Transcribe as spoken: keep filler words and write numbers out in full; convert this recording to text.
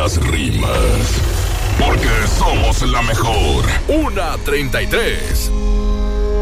las rimas. Porque somos la mejor. Una treinta y tres.